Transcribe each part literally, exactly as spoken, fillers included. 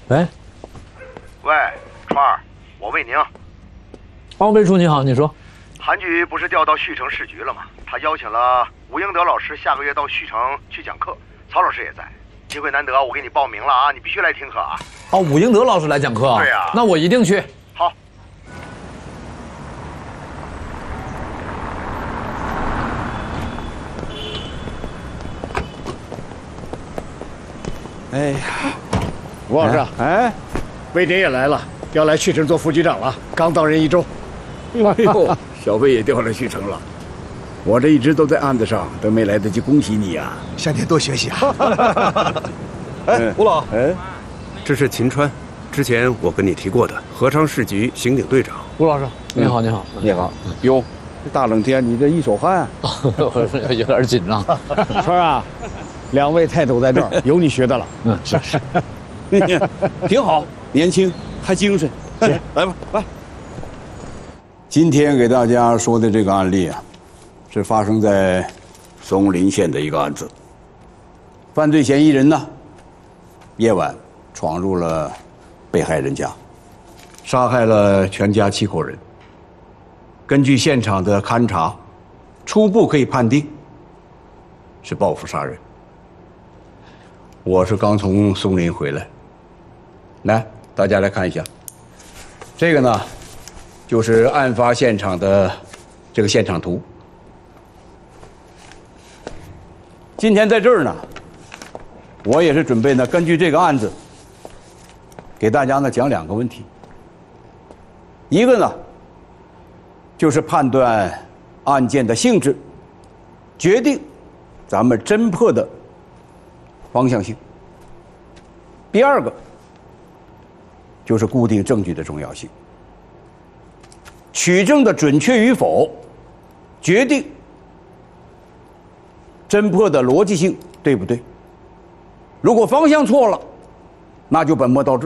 喂， 喂，川儿，我魏宁。 哦，魏叔你好，你说。 韩局不是调到旭城市局了吗？他邀请了吴英德老师下个月到旭城去讲课，曹老师也在，机会难得，我给你报名了啊，你必须来听课啊。 哦，武英德老师来讲课啊？ 对呀。 那我一定去。 好。 哎呀，吴老师啊，哎，魏典也来了，要来旭城做副局长了，刚到任一周。 哎呦，小魏也调来旭城了，我这一直都在案子上，都没来得及恭喜你呀、啊。 向您多学习啊。 哎，吴老， 哎， 这是秦川，之前我跟你提过的合昌市局刑警队长。 吴老师，你好，你好， 你好。哟，这大冷天你这一手汗， 我有点紧张。 川啊。两位泰斗在这儿，有你学的了。 嗯，是是， 挺好，年轻还精神。来吧，来。今天给大家说的这个案例啊，是发生在松林县的一个案子。犯罪嫌疑人呢，夜晚闯入了被害人家，杀害了全家七口人。根据现场的勘查，初步可以判定是报复杀人。我是刚从松林回来，来，大家来看一下，这个呢，就是案发现场的这个现场图。今天在这儿呢，我也是准备呢，根据这个案子，给大家呢讲两个问题。一个呢，就是判断案件的性质，决定咱们侦破的方向性。第二个就是固定证据的重要性，取证的准确与否，决定侦破的逻辑性对不对。如果方向错了，那就本末倒置。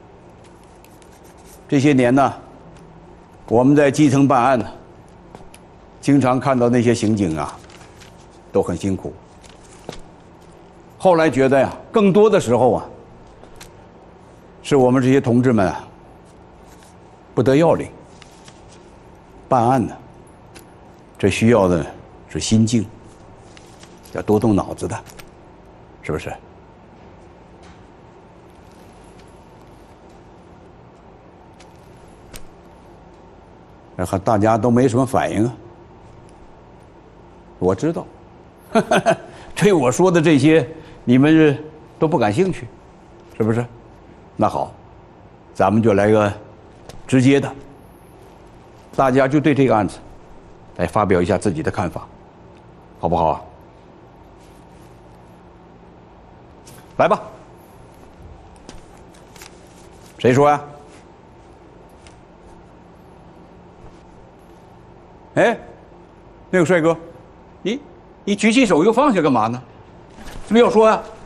这些年呢，我们在基层办案呢，经常看到那些刑警啊，都很辛苦。后来觉得呀，更多的时候啊，是我们这些同志们啊，不得要领。办案呢，这需要的是心境，要多动脑子的，是不是？然后大家都没什么反应啊。我知道，对我说的这些，你们都不感兴趣，是不是？那好，咱们就来个直接的，大家就对这个案子来发表一下自己的看法，好不好啊？来吧，谁说呀？哎，那个帅哥，你你举起手又放下干嘛呢？是不是要说呀？